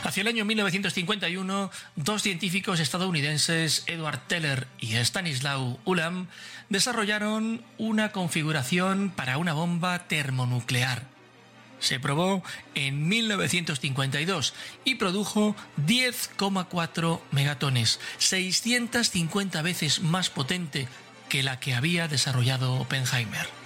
Hacia el año 1951, dos científicos estadounidenses, Edward Teller y Stanislaw Ulam, desarrollaron una configuración para una bomba termonuclear. Se probó en 1952 y produjo 10,4 megatones, 650 veces más potente que la que había desarrollado Oppenheimer.